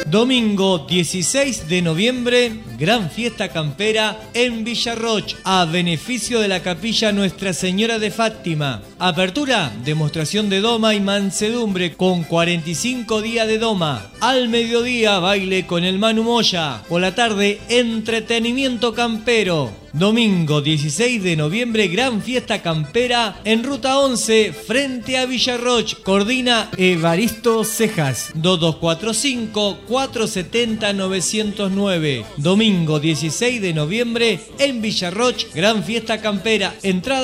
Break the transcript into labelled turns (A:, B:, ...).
A: Domingo 16 de noviembre, gran fiesta campera en Villarroch, a beneficio de la capilla Nuestra Señora de Fátima. Apertura, demostración de doma y mansedumbre con 45 días de doma. Al mediodía, baile con el Manu Moya. Por la tarde, entretenimiento campero. Domingo 16 de noviembre, gran fiesta campera en Ruta 11, frente a Villarroch. Coordina Evaristo Cejas. 2245-470-909. Domingo 16 de noviembre en Villarroch, gran fiesta campera. Entrada